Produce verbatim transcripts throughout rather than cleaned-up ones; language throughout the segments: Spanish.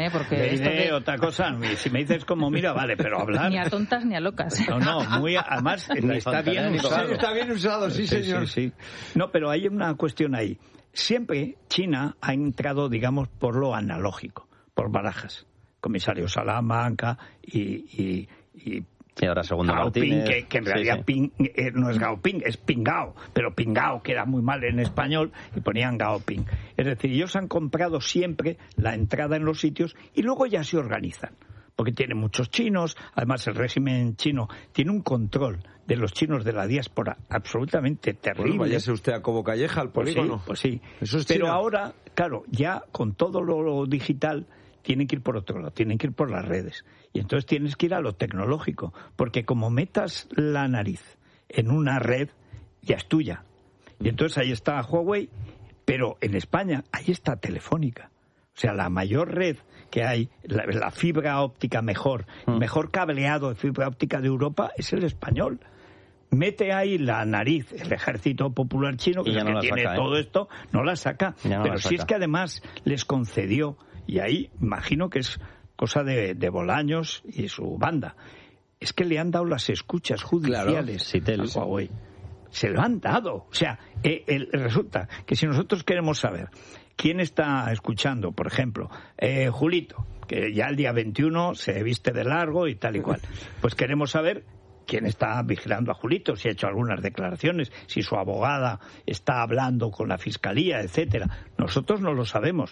¿eh? Porque le esto diré de... otra cosa. Si me dices como mira, vale, pero hablar... Ni a tontas ni a locas. No, no, muy, además está bien usado. Sí, está bien usado, sí, sí señor. Sí, sí. No, pero hay una cuestión ahí. Siempre China ha entrado, digamos, por lo analógico, por barajas. Comisario Salamanca y... y, y Y ahora segundo Gao Ping, Martínez. que, que en realidad sí, sí. Ping, eh, no es Gao Ping, es Pingao, pero Pingao queda muy mal en español y ponían Gao Ping. Es decir, ellos han comprado siempre la entrada en los sitios y luego ya se organizan, porque tienen muchos chinos, además el régimen chino tiene un control de los chinos de la diáspora absolutamente terrible. Bueno, váyase usted a Cobo Calleja, al polígono. Pues sí, pues sí. Eso es pero China. ahora, claro, ya con todo lo digital tienen que ir por otro lado, tienen que ir por las redes. Y entonces tienes que ir a lo tecnológico, porque como metas la nariz en una red, ya es tuya. Y entonces ahí está Huawei, pero en España ahí está Telefónica. O sea, la mayor red que hay, la, la fibra óptica mejor, mm. mejor cableado de fibra óptica de Europa es el español. Mete ahí la nariz el Ejército Popular Chino, que, es no que tiene saca, todo ¿eh? esto, no la saca. No pero la si saca. es que además les concedió, y ahí imagino que es cosa de, de Bolaños y su banda, es que le han dado las escuchas judiciales claro, a Huawei. Se lo han dado. O sea, eh, el, resulta que si nosotros queremos saber quién está escuchando, por ejemplo, eh, Julito, que ya el día veintiuno se viste de largo y tal y cual, pues queremos saber quién está vigilando a Julito, si ha hecho algunas declaraciones, si su abogada está hablando con la fiscalía, etcétera. Nosotros no lo sabemos.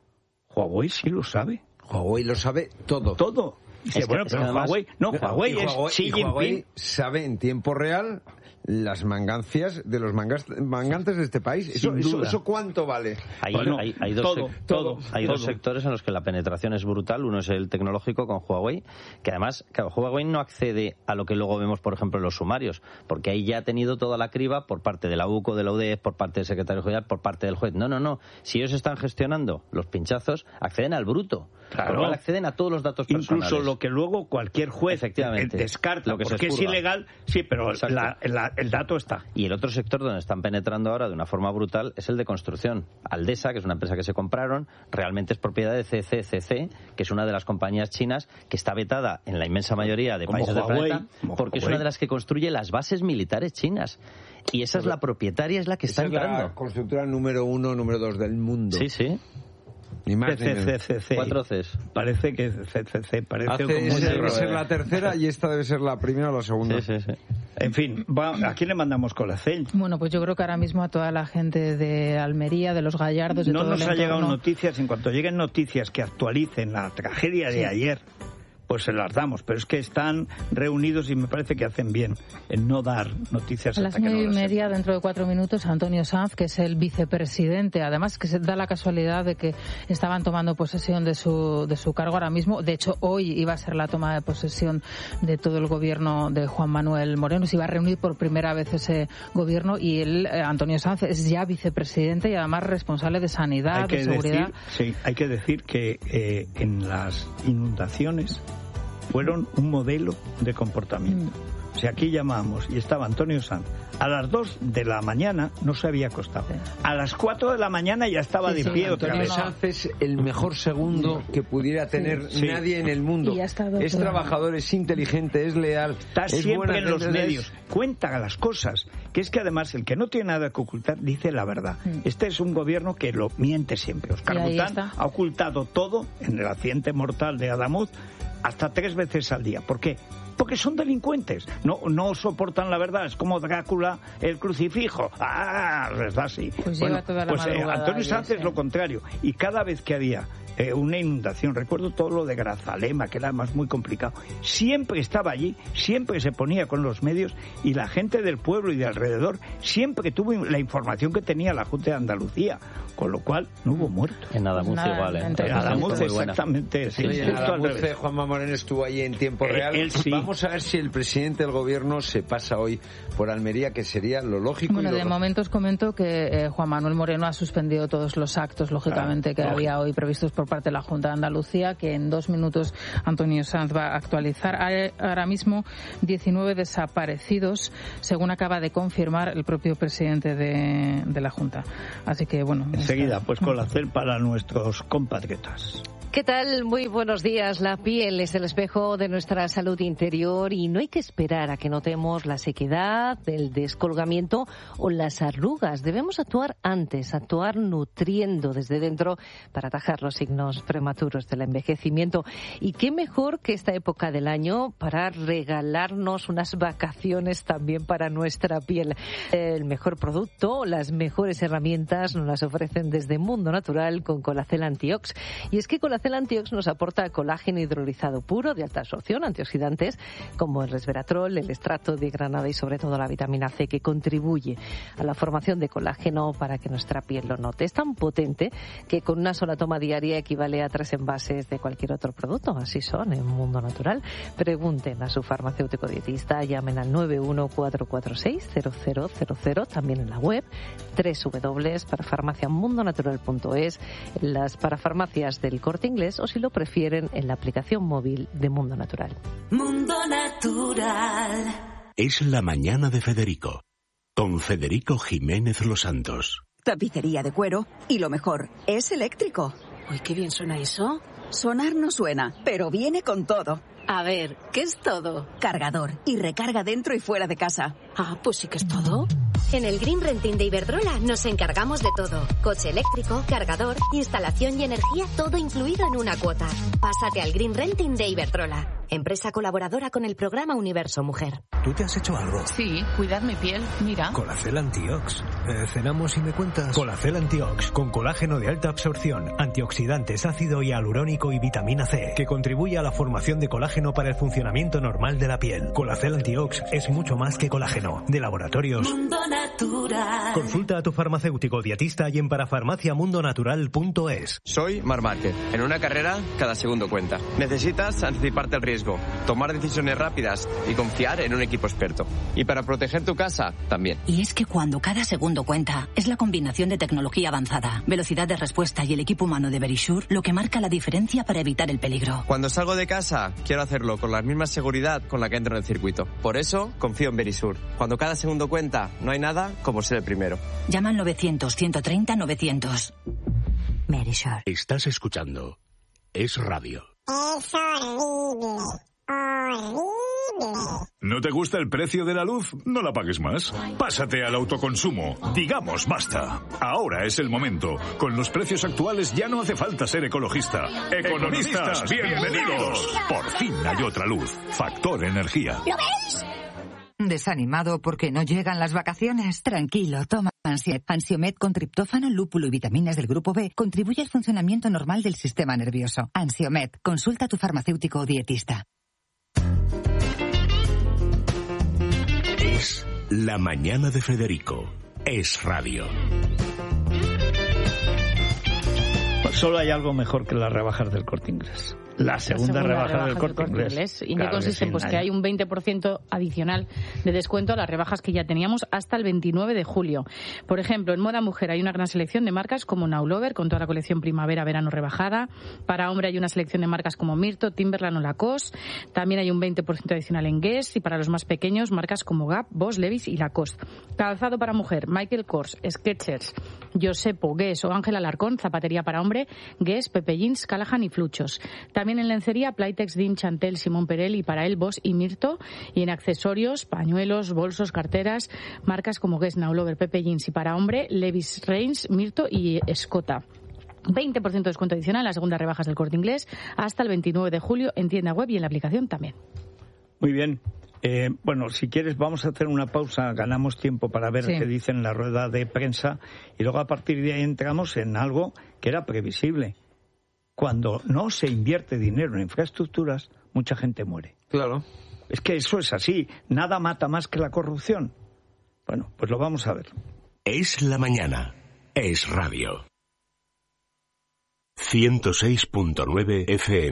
Huawei sí lo sabe. Huawei lo sabe todo. Todo. Dice, es que, bueno, es pero que además, Huawei, no, Huawei y es Huawei, Xi y Jinping. Huawei sabe en tiempo real las mangancias de los mangas, mangantes de este país. Eso, eso, ¿Eso cuánto vale? Hay, bueno, hay, hay, dos, todo, sec- todo, hay todo. dos sectores en los que la penetración es brutal. Uno es el tecnológico con Huawei, que además, claro, Huawei no accede a lo que luego vemos, por ejemplo, en los sumarios, porque ahí ya ha tenido toda la criba por parte de la U C O, de la U D E F, por parte del secretario general, por parte del juez. No, no, no. Si ellos están gestionando los pinchazos, acceden al bruto. Claro. Por lo cual acceden a todos los datos personales. Incluso lo que luego cualquier juez Efectivamente. descarta, Lo que porque es ilegal, sí, pero la, la, el dato está. Y el otro sector donde están penetrando ahora de una forma brutal es el de construcción. Aldesa, que es una empresa que se compraron, realmente es propiedad de C C C C, que es una de las compañías chinas que está vetada en la inmensa mayoría de como países Huawei, del planeta, porque Huawei. Es una de las que construye las bases militares chinas. Y esa es la propietaria, es la que está Esa entrando. Es la constructora número uno, número dos del mundo. Sí, sí. Ni más ni menos. C C C C. Cuatro Cs. Parece que C C C parece Hace, como esa debe un... ser la tercera y esta debe ser la primera o la segunda. Sí, sí, sí. En fin, va, ¿a quién le mandamos colacel? Bueno, pues yo creo que ahora mismo a toda la gente de Almería, de los Gallardos, de no todo nos el ha entorno. llegado noticias. En cuanto lleguen noticias que actualicen la tragedia de Sí. ayer, pues se las damos. Pero es que están reunidos y me parece que hacen bien en no dar noticias A las hasta que nueve no y las media, sepan. dentro de cuatro minutos, Antonio Sanz, que es el vicepresidente, además que se da la casualidad de que estaban tomando posesión de su, de su cargo ahora mismo. De hecho, hoy iba a ser la toma de posesión de todo el gobierno de Juan Manuel Moreno. Se iba a reunir por primera vez ese gobierno y él, eh, Antonio Sanz, es ya vicepresidente y además responsable de sanidad, Hay que de seguridad. decir, sí, hay que decir que eh, en las inundaciones fueron un modelo de comportamiento. O sea, aquí llamamos y estaba Antonio Sanz. A las dos de la mañana no se había acostado. A las cuatro de la mañana ya estaba Sí, de sí, pie otra Antonio vez. Sanz es el mejor segundo que pudiera tener Sí. nadie en el mundo. Y ha estado Es todo- trabajador, es inteligente, es leal. Está es siempre buena en los gente, es- medios. Cuenta las cosas. Que es que además el que no tiene nada que ocultar dice la verdad. Mm. Este es un gobierno que lo miente siempre. Oscar Y ahí Bután está. ha ocultado todo en el accidente mortal de Adamuz hasta tres veces al día. ¿Por qué? Porque son delincuentes, no no soportan la verdad, es como Drácula, el crucifijo, ¡ah! Les da así. Pues bueno, lleva toda la pues eh, madrugada Antonio ahí, Sanz es sí. lo contrario, y cada vez que había eh, una inundación, recuerdo todo lo de Grazalema, que era más muy complicado, siempre estaba allí, siempre se ponía con los medios, y la gente del pueblo y de alrededor siempre tuvo la información que tenía la Junta de Andalucía, con lo cual no hubo muertos. En Adamuz Nada, igual, ¿eh? entre En Entonces, Adamuz Muy buena. exactamente, sí, Oye, en justo al Adamuz, revés. Juanma Moreno estuvo allí en tiempo Eh, real. él sí. Vamos a ver si el presidente del gobierno se pasa hoy por Almería, que sería lo lógico. Bueno, y lo de ro- momento os comento que eh, Juan Manuel Moreno ha suspendido todos los actos, lógicamente, que Lógico. había hoy previstos por parte de la Junta de Andalucía, que en dos minutos Antonio Sanz va a actualizar. Hay ahora mismo diecinueve desaparecidos, según acaba de confirmar el propio presidente de, de la Junta. Así que, bueno. Enseguida, está- pues colacel para nuestros compatriotas. ¿Qué tal? Muy buenos días. La piel es el espejo de nuestra salud interior y no hay que esperar a que notemos la sequedad, el descolgamiento o las arrugas. Debemos actuar antes, actuar nutriendo desde dentro para atajar los signos prematuros del envejecimiento. Y qué mejor que esta época del año para regalarnos unas vacaciones también para nuestra piel. El mejor producto, las mejores herramientas nos las ofrecen desde Mundo Natural con Colacel Antiox. Y es que Colacel Antiox nos aporta colágeno hidrolizado puro de alta absorción, antioxidantes como el resveratrol, el extracto de granada y sobre todo la vitamina C, que contribuye a la formación de colágeno para que nuestra piel lo note. Es tan potente que con una sola toma diaria equivale a tres envases de cualquier otro producto. Así son en Mundo Natural. Pregunten a su farmacéutico dietista, llamen al nueve uno cuatro cuatro seis cero cero cero cero, también en la web doble u doble u doble u punto parafarmacia mundo natural punto es, en las parafarmacias del Corte Inglés o, si lo prefieren, en la aplicación móvil de Mundo Natural. Mundo Natural. Es la mañana de Federico, con Federico Jiménez Los Santos. Tapicería de cuero y lo mejor, es eléctrico. Uy, qué bien suena eso. Sonar no suena, pero viene con todo. A ver, ¿qué es todo? Cargador y recarga dentro y fuera de casa. Ah, pues sí que es todo. En el Green Renting de Iberdrola nos encargamos de todo. Coche eléctrico, cargador, instalación y energía, todo incluido en una cuota. Pásate al Green Renting de Iberdrola, empresa colaboradora con el programa Universo Mujer. ¿Tú te has hecho algo? Sí, cuidar mi piel, mira. Colacel Antiox. Eh, ¿Cenamos y me cuentas? Colacel Antiox, con colágeno de alta absorción, antioxidantes, ácido hialurónico y vitamina C, que contribuye a la formación de colágeno para el funcionamiento normal de la piel. Colacel Antiox es mucho más que colágeno. De Laboratorios Mundo Natural. Consulta a tu farmacéutico dietista y en parafarmacia mundo natural punto es. Soy Mar Márquez. En una carrera, cada segundo cuenta. Necesitas anticiparte al riesgo, tomar decisiones rápidas y confiar en un equipo experto. Y para proteger tu casa, también. Y es que cuando cada segundo cuenta, es la combinación de tecnología avanzada, velocidad de respuesta y el equipo humano de Verisure lo que marca la diferencia para evitar el peligro. Cuando salgo de casa, quiero hacerlo con la misma seguridad con la que entro en el circuito. Por eso, confío en Verisure. Cuando cada segundo cuenta, no hay nada como ser el primero. Llama al novecientos, ciento treinta, novecientos. Verisure. Estás escuchando Es Radio. Es horrible. Horrible. ¿No te gusta el precio de la luz? No la pagues más. Pásate al autoconsumo. Digamos basta. Ahora es el momento. Con los precios actuales ya no hace falta ser ecologista. Economistas, bienvenidos. Por fin hay otra luz. Factor Energía. ¿Lo veis? ¿Desanimado porque no llegan las vacaciones? Tranquilo, toma Ansiomet. Ansiomet con triptófano, lúpulo y vitaminas del grupo B contribuye al funcionamiento normal del sistema nervioso. Ansiomet, consulta a tu farmacéutico o dietista. Es la mañana de Federico. Es Radio. Pues solo hay algo mejor que las rebajas del Corte Inglés. La segunda, la segunda rebaja, rebaja del Corte Inglés. Inglés. ¿Y en qué consisten? Pues que hay un veinte por ciento adicional de descuento a las rebajas que ya teníamos hasta el veintinueve de julio. Por ejemplo, en moda mujer hay una gran selección de marcas como Now Lover, con toda la colección primavera-verano rebajada. Para hombre hay una selección de marcas como Myrto, Timberland o Lacoste. También hay un veinte por ciento adicional en Guess. Y para los más pequeños, marcas como Gap, Boss, Levi's y Lacoste. Calzado para mujer, Michael Kors, Skechers, Josepo, Guess o Ángel Alarcón. Zapatería para hombre, Guess, Pepe Jeans, Callahan y Fluchos. También en lencería, Playtex, Dim, Chantel, Simón Perel y para él, Boss y Myrto. Y en accesorios, pañuelos, bolsos, carteras, marcas como Guess, Now Lover, Pepe Jeans y para hombre, Levi's, Reigns, Myrto y Escota. veinte por ciento de descuento adicional en las segundas rebajas del Corte Inglés hasta el veintinueve de julio en tienda web y en la aplicación también. Muy bien. Eh, bueno, si quieres vamos a hacer una pausa, ganamos tiempo para ver sí. qué dicen en la rueda de prensa y luego a partir de ahí entramos en algo que era previsible. Cuando no se invierte dinero en infraestructuras, mucha gente muere. Claro. Es que eso es así. Nada mata más que la corrupción. Bueno, pues lo vamos a ver. Es la mañana. Es Radio. ciento seis punto nueve F M.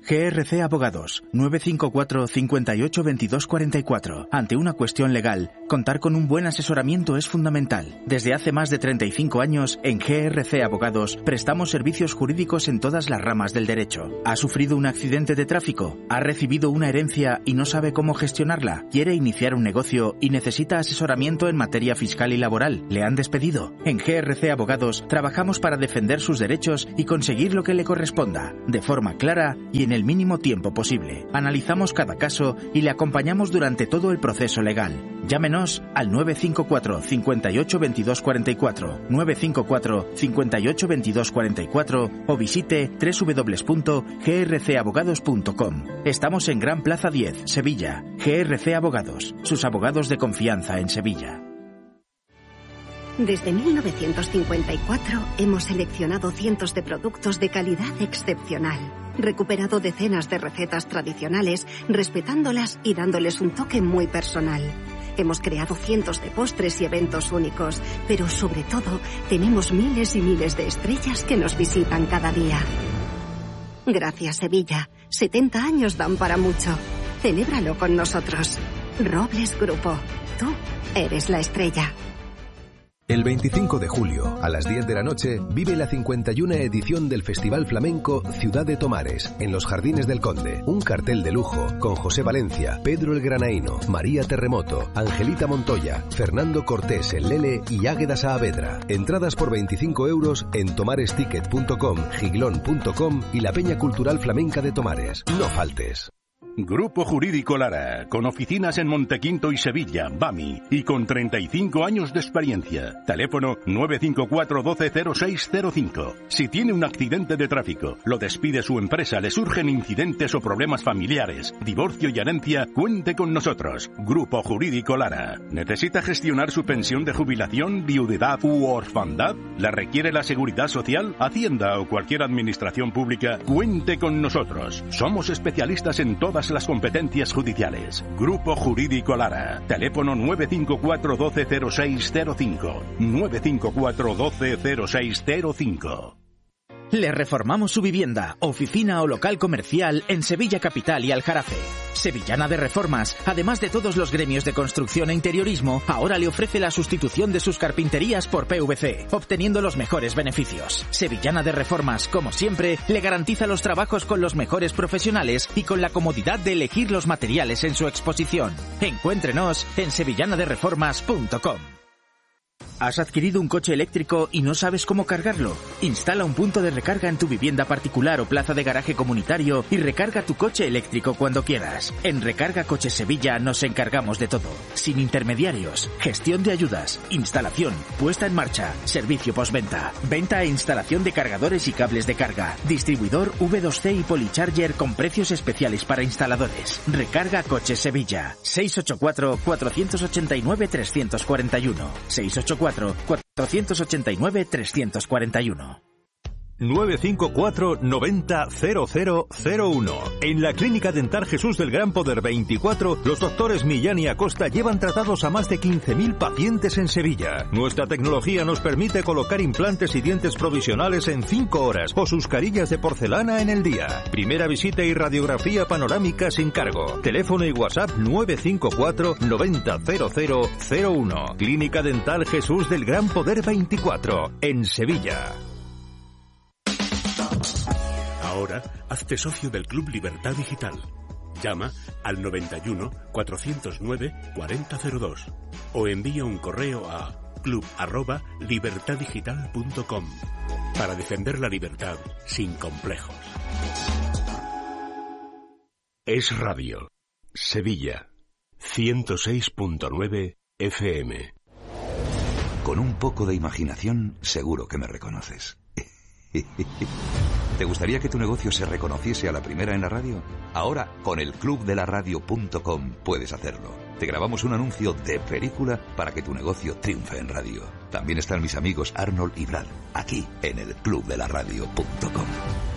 G R C Abogados, nueve cinco cuatro, cinco ocho, veintidós cuarenta y cuatro. Ante una cuestión legal, contar con un buen asesoramiento es fundamental. Desde hace más de treinta y cinco años, en G R C Abogados, prestamos servicios jurídicos en todas las ramas del derecho. ¿Ha sufrido un accidente de tráfico? ¿Ha recibido una herencia y no sabe cómo gestionarla? ¿Quiere iniciar un negocio y necesita asesoramiento en materia fiscal y laboral? ¿Le han despedido? En G R C Abogados trabajamos para defender sus derechos y conseguir lo que le corresponda, de forma clara y en el mínimo tiempo posible. Analizamos cada caso y le acompañamos durante todo el proceso legal. Llámenos al nueve cinco cuatro, cinco ocho, veintidós cuarenta y cuatro, nueve cinco cuatro, cinco ocho, veintidós cuarenta y cuatro o visite doble u doble u doble u punto g r c abogados punto com. Estamos en Gran Plaza diez, Sevilla. G R C Abogados, sus abogados de confianza en Sevilla. Desde mil novecientos cincuenta y cuatro hemos seleccionado cientos de productos de calidad excepcional, recuperado decenas de recetas tradicionales, respetándolas y dándoles un toque muy personal. Hemos creado cientos de postres y eventos únicos, pero sobre todo tenemos miles y miles de estrellas que nos visitan cada día. Gracias, Sevilla. setenta años dan para mucho. Celébralo con nosotros. Robles Grupo. Tú eres la estrella. El veinticinco de julio, a las diez de la noche, vive la cincuenta y una edición del Festival Flamenco Ciudad de Tomares, en los Jardines del Conde. Un cartel de lujo con José Valencia, Pedro el Granaíno, María Terremoto, Angelita Montoya, Fernando Cortés el Lele y Águeda Saavedra. Entradas por veinticinco euros en tomaresticket punto com, giglón punto com y la Peña Cultural Flamenca de Tomares. No faltes. Grupo Jurídico Lara, con oficinas en Montequinto y Sevilla, BAMI, y con treinta y cinco años de experiencia. Teléfono nueve cinco cuatro, doce, cero seis cero cinco. Si tiene un accidente de tráfico, lo despide su empresa, le surgen incidentes o problemas familiares, divorcio y herencia, cuente con nosotros. Grupo Jurídico Lara. ¿Necesita gestionar su pensión de jubilación, viudedad u orfandad? ¿La requiere la Seguridad Social, Hacienda o cualquier administración pública? Cuente con nosotros. Somos especialistas en todas las competencias judiciales. Grupo Jurídico Lara. Teléfono nueve cinco cuatro, doce, cero seis cero cinco. nueve cinco cuatro, doce, cero seis cero cinco. Le reformamos su vivienda, oficina o local comercial en Sevilla Capital y Aljarafe. Sevillana de Reformas, además de todos los gremios de construcción e interiorismo, ahora le ofrece la sustitución de sus carpinterías por P V C, obteniendo los mejores beneficios. Sevillana de Reformas, como siempre, le garantiza los trabajos con los mejores profesionales y con la comodidad de elegir los materiales en su exposición. Encuéntrenos en sevillana de reformas punto com. ¿Has adquirido un coche eléctrico y no sabes cómo cargarlo? Instala un punto de recarga en tu vivienda particular o plaza de garaje comunitario y recarga tu coche eléctrico cuando quieras. En Recarga Coches Sevilla nos encargamos de todo. Sin intermediarios, gestión de ayudas, instalación, puesta en marcha, servicio postventa, venta e instalación de cargadores y cables de carga, distribuidor V dos C y Polycharger con precios especiales para instaladores. Recarga Coches Sevilla. seis ocho cuatro, cuatro ocho nueve, tres cuatro uno. seis ocho cuatro, cuatro ocho nueve, tres cuatro uno. nueve cinco cuatro, noventa, cero cero cero uno. En la Clínica Dental Jesús del Gran Poder veinticuatro, los doctores Millán y Acosta llevan tratados a más de quince mil pacientes en Sevilla. Nuestra tecnología nos permite colocar implantes y dientes provisionales en cinco horas o sus carillas de porcelana en el día. Primera visita y radiografía panorámica sin cargo. Teléfono y WhatsApp nueve cinco cuatro, noventa, cero cero cero uno. Clínica Dental Jesús del Gran Poder veinticuatro, en Sevilla. Ahora, hazte socio del Club Libertad Digital. Llama al noventa y uno, cuatrocientos nueve, cuarenta cero dos o envía un correo a club arroba libertad digital punto com para defender la libertad sin complejos. Es Radio. Sevilla. ciento seis punto nueve F M. Con un poco de imaginación, seguro que me reconoces. ¿Te gustaría que tu negocio se reconociese a la primera en la radio? Ahora, con el club de la radio punto com puedes hacerlo. Te grabamos un anuncio de película para que tu negocio triunfe en radio. También están mis amigos Arnold y Brad, aquí en el club de la radio punto com.